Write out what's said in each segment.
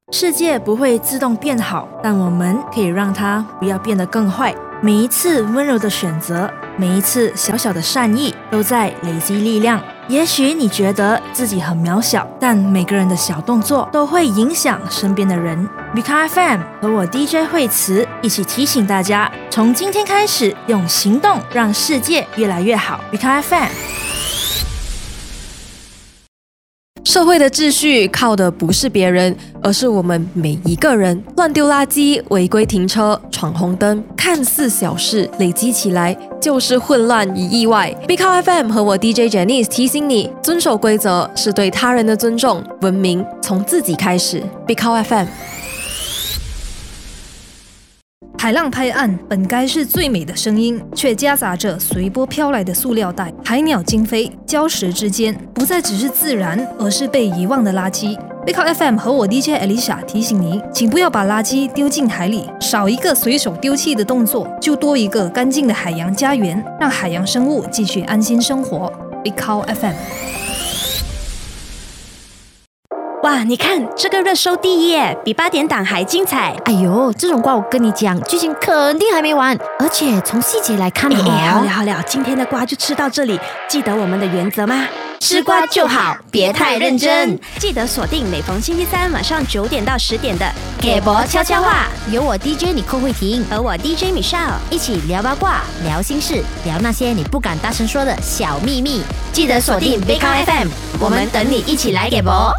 世界不会自动变好，但我们可以让它不要变得更坏。每一次温柔的选择，每一次小小的善意，都在累积力量。也许你觉得自己很渺小，但每个人的小动作都会影响身边的人。BIKA FM 和我 DJ 惠慈一起提醒大家，从今天开始，用行动让世界越来越好。BIKA FM。 社会的秩序靠的不是别人，而是我们每一个人。乱丢垃圾、违规停车、闯红灯，看似小事，累积起来就是混乱与意外。BIKA FM 和我 DJ Janice 提醒你，遵守规则是对他人的尊重，文明从自己开始。BIKA FM。 海浪拍岸本该是最美的声音，却夹杂着随波飘来的塑料袋、海鸟惊飞，礁石之间不再只是自然，而是被遗忘的垃圾。BIKA FM 和我 DJ Alicia 提醒您，请不要把垃圾丢进海里，少一个随手丢弃的动作，就多一个干净的海洋家园，让海洋生物继续安心生活。BIKA FM。 哇，你看这个热搜第一耶，比8点档还精彩。 哎呦，这种瓜我跟你讲，剧情肯定还没完，而且从细节来看好了，今天的瓜就吃到这里。记得我们的原则吗？吃瓜就好，别太认真。记得锁定每逢星期三晚上9点到10点的给博悄悄话， 有我 DJ 你寇慧婷和我 DJ Michelle 一起聊八卦、聊心事、聊那些你不敢大声说的小秘密。 记得锁定 BIKA FM， 我们等你一起来给博。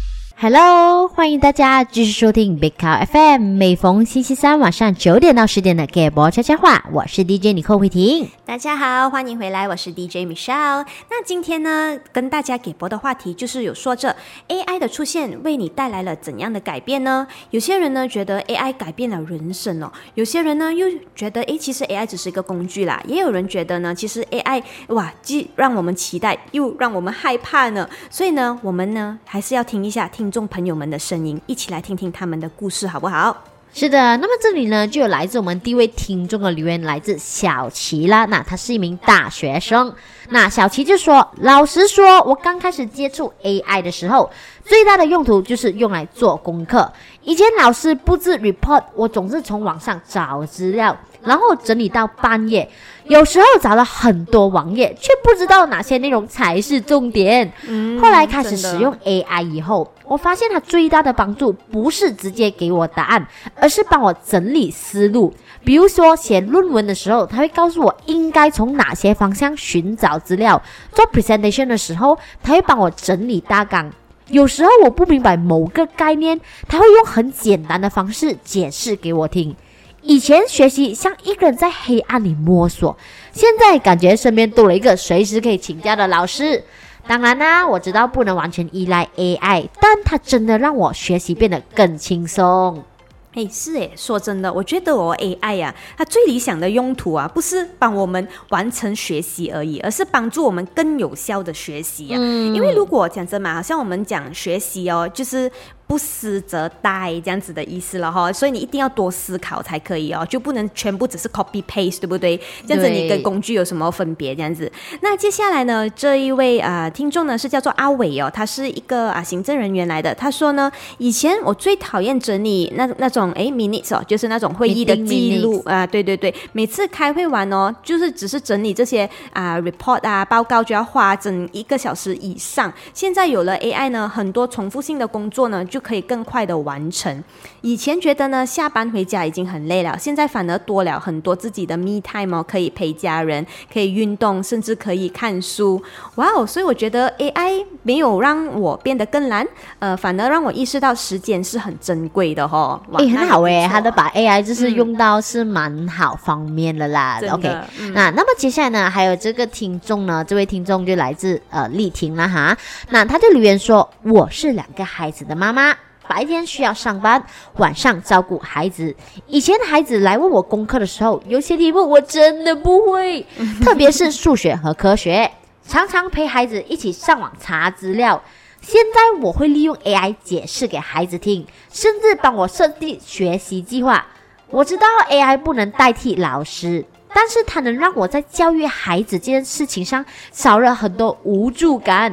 Hello， 欢迎大家继续收听 BIKA FM， 每逢星期三晚上9点到10点的给博悄悄话，我是 DJ 李寇慧婷。 大家好，欢迎回来，我是 DJ Michelle。那今天呢，跟大家给博的话题就是有说着 AI 的出现为你带来了怎样的改变呢？有些人呢觉得 AI 改变了人生哦，有些人呢又觉得其实 AI 只是一个工具啦，也有人觉得呢，其实 AI 既让我们期待，又让我们害怕呢。所以呢，我们呢还是要听一下听众朋友们的声音，一起来听听他们的故事，好不好？ 是的，那么这里呢就有来自我们第一位听众的留言，来自小琪啦。那他是一名大学生，那小琪就说，老实说，我刚开始接触 AI 的时候，最大的用途就是用来做功课。以前老师布置 report， 我总是从网上找资料，然后整理到半夜，有时候找了很多网页，却不知道哪些内容才是重点。后来开始使用 AI 以后，我发现它最大的帮助不是直接给我答案，而是帮我整理思路。比如说写论文的时候，它会告诉我应该从哪些方向寻找资料；做 presentation 的时候，它会帮我整理大纲。有时候我不明白某个概念，它会用很简单的方式解释给我听。以前学习像一个人在黑暗里摸索，现在感觉身边多了一个随时可以请教的老师。当然啦，我知道不能完全依赖 AI， 但它真的让我学习变得更轻松。 是说真的，我觉得AI 它最理想的用途不是帮我们完成学习而已，而是帮助我们更有效的学习因为如果讲真嘛，好像我们讲学习就是不思则殆这样子的意思了哈，所以你一定要多思考才可以就不能全部只是 copy paste， 对不对？这样子你跟工具有什么分别？这样子。那接下来呢，这一位听众呢是叫做阿伟他是一个行政人员来的。他说呢，以前我最讨厌整理那种minutes就是那种会议的记录对，每次开会完就是只是整理这些report 报告就要花整1个小时以上。现在有了 AI 呢，很多重复性的工作呢就可以更快的完成。以前觉得呢，下班回家已经很累了，现在反而多了很多自己的 me time 可以陪家人，可以运动，甚至可以看书。所以我觉得 AI 没有让我变得更懒，反而让我意识到时间是很珍贵的很好他都把 AI 就是用到是蛮好方面的啦。OK，那么接下来呢，还有这个听众呢，这位听众就来自丽婷啦哈。那他就留言说，我是2个孩子的妈妈，白天需要上班，晚上照顾孩子。以前孩子来问我功课的时候，有些题目我真的不会，特别是数学和科学，常常陪孩子一起上网查资料。现在我会利用 AI 解释给孩子听，甚至帮我设定学习计划。我知道 AI 不能代替老师，但是它能让我在教育孩子这件事情上少了很多无助感。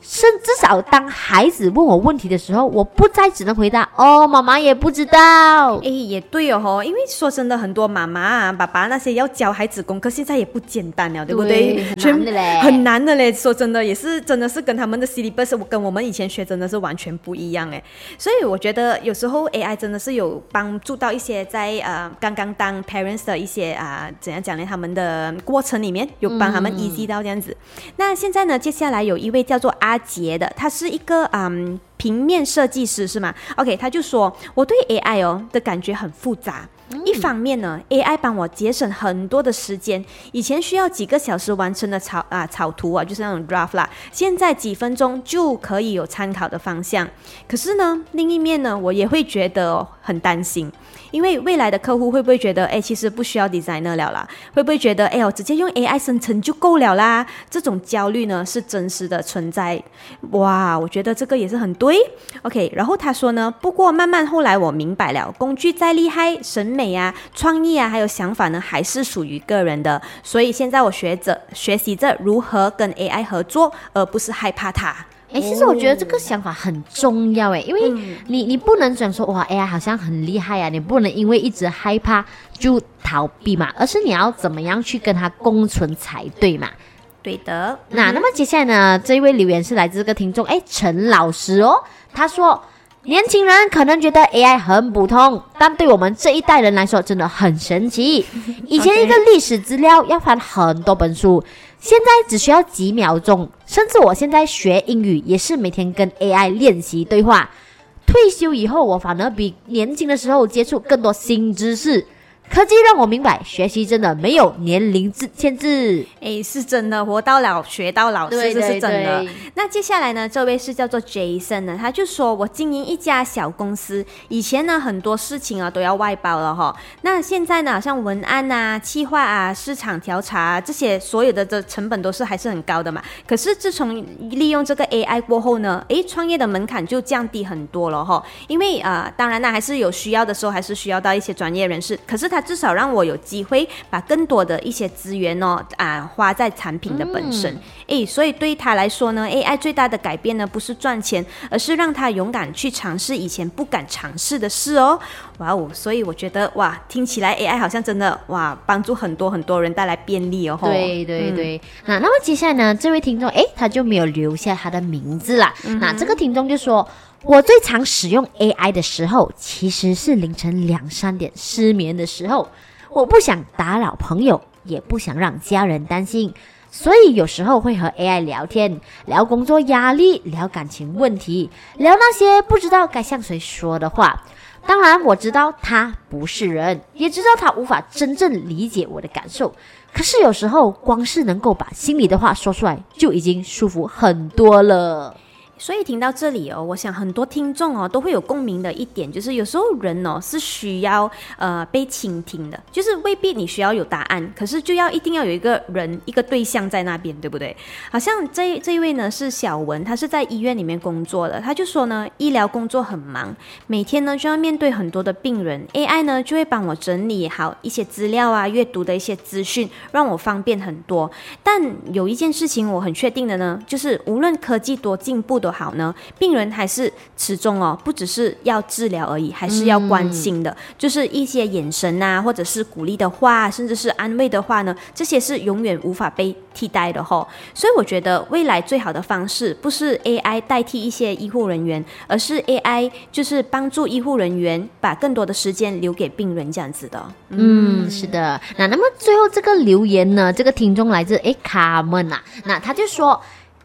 至少当孩子问我问题的时候，我不再只能回答哦，妈妈也不知道。 也对哦，因为说真的，很多妈妈啊、爸爸那些要教孩子功课，现在也不简单了，对不对？ 很难的嘞， 很难的嘞。说真的，真的是跟他们的 syllabus 跟我们以前学真的是完全不一样哎。所以我觉得有时候 AI 真的是有帮助到一些在刚刚当 parents 的一些怎样讲呢？他们的过程里面有帮他们 easy 到这样子。那现在呢，接下来有一位叫做阿杰的，他是一个平面设计师是吗 ？OK， 他就说我对 AI 的感觉很复杂。一方面呢 ，AI 帮我节省很多的时间，以前需要几个小时完成的草图啊，就是那种 draft 啦，现在几分钟就可以有参考的方向。可是呢，另一面呢，我也会觉得很担心。因为未来的客户会不会觉得，其实不需要 designer 了啦？会不会觉得，我直接用 AI 生成就够了啦？这种焦虑呢，是真实的存在。哇，我觉得这个也是很对。OK， 然后他说呢，不过慢慢后来我明白了，工具再厉害，审美啊、创意啊，还有想法呢，还是属于个人的。所以现在我学习着如何跟 AI 合作，而不是害怕它。 其实我觉得这个想法很重要因为你不能讲说哇 AI 好像很厉害你不能因为一直害怕就逃避嘛，而是你要怎么样去跟它共存才对嘛。 对的。 那么接下来呢，这一位留言是来自这个听众陈老师他说年轻人可能觉得 AI 很普通，但对我们这一代人来说真的很神奇。以前一个历史资料要翻很多本书，现在只需要几秒钟，甚至我现在学英语也是每天跟 AI 练习对话。退休以后，我反而比年轻的时候接触更多新知识。科技让我明白，学习真的没有年龄限制。 是真的，活到老学到老， 对这是真的。 对。 那接下来呢，这位是叫做 Jason 呢，他就说我经营一家小公司，以前呢很多事情都要外包了哈。那现在呢，像文案啊、企划啊、市场调查这些所有的成本都是还是很高的嘛。可是自从利用这个 AI 过后呢，创业的门槛就降低很多了哈。因为当然呢，还是有需要的时候，还是需要到一些专业人士。可是它至少让我有机会把更多的一些资源花在产品的本身。所以对他来说呢 ，AI 最大的改变呢，不是赚钱，而是让他勇敢去尝试以前不敢尝试的事哦。哇哦，所以我觉得哇，听起来 AI 好像真的哇，帮助很多很多人带来便利哦。 对对对。那么接下来呢，这位听众他就没有留下他的名字啦。那这个听众就说，我最常使用 AI 的时候，其实是凌晨2、3点失眠的时候。我不想打扰朋友，也不想让家人担心，所以有时候会和 AI 聊天，聊工作压力，聊感情问题，聊那些不知道该向谁说的话。当然我知道他不是人，也知道他无法真正理解我的感受，可是有时候光是能够把心里的话说出来，就已经舒服很多了。 所以听到这里我想很多听众都会有共鸣的一点，就是有时候人是需要被倾听的，就是未必你需要有答案，可是就一定要有一个人一个对象在那边，对不对？好像这一位呢是小文，他是在医院里面工作的，他就说呢，医疗工作很忙，每天呢就要面对很多的病人 ，AI 呢就会帮我整理好一些资料啊，阅读的一些资讯，让我方便很多。但有一件事情我很确定的呢，就是无论科技多进步都好呢，病人还是始终不只是要治疗而已，还是要关心的，就是一些眼神啊，或者是鼓励的话，甚至是安慰的话呢，这些是永远无法被替代的所以我觉得未来最好的方式不是 AI 代替一些医护人员，而是 AI 就是帮助医护人员把更多的时间留给病人这样子的。 是的。那么最后这个留言呢，这个听众来自卡门那他就说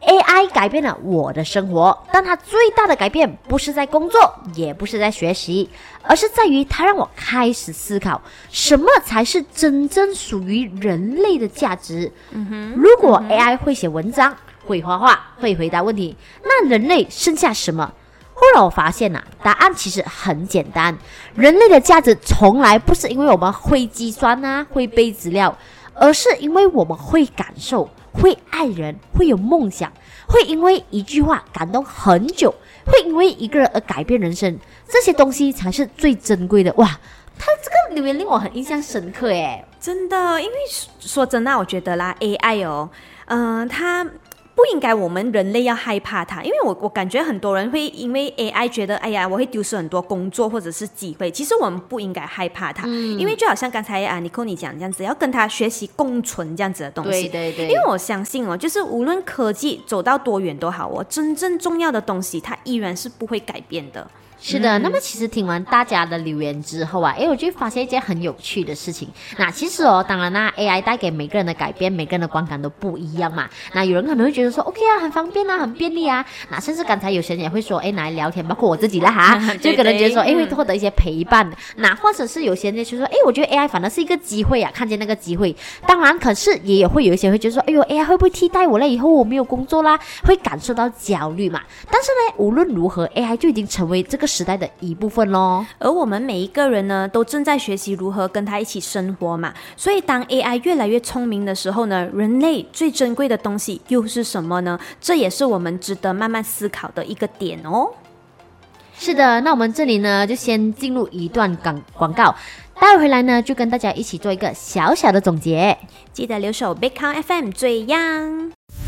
AI 改变了我的生活，但它最大的改变不是在工作，也不是在学习，而是在于它让我开始思考什么才是真正属于人类的价值。如果 AI 会写文章，会画画，会回答问题，那人类剩下什么？后来我发现答案其实很简单，人类的价值从来不是因为我们会计算会背资料，而是因为我们会感受，会爱人，会有梦想，会因为一句话感动很久，会因为一个人而改变人生，这些东西才是最珍贵的。哇，他这个留言令我很印象深刻真的，因为说真的，我觉得啦 AI 它不应该我们人类要害怕它，因为我感觉很多人会因为 AI 觉得哎呀我会丢失很多工作或者是机会，其实我们不应该害怕它，因为就好像刚才Nicole 你讲这样子，要跟它学习共存这样子的东西。 对对对， 因为我相信就是无论科技走到多远都好真正重要的东西它依然是不会改变的。 是的，那么其实听完大家的留言之后我就发现一件很有趣的事情。那其实当然啦 AI 带给每个人的改变，每个人的观感都不一样嘛。那有人可能会觉得说 OK 啊，很方便啊，很便利啊。那甚至刚才有些人也会说拿来聊天，包括我自己啦哈，就可能觉得说会获得一些陪伴。那或者是有些人就说我觉得 AI 反而是一个机会啊，看见那个机会。当然可是也会有一些会觉得说AI 会不会替代我了，以后我没有工作啦，会感受到焦虑嘛。但是呢无论如何 AI 就已经成为这个时代的一部分咯， 而我们每一个人呢都正在学习如何跟它一起生活嘛。所以当 AI 越来越聪明的时候呢，人类最珍贵的东西又是什么呢？这也是我们值得慢慢思考的一个点哦。 是的，那我们这里呢就先进入一段广告，待会回来呢就跟大家一起做一个小小的总结。 记得留守 Big Count FM 最样。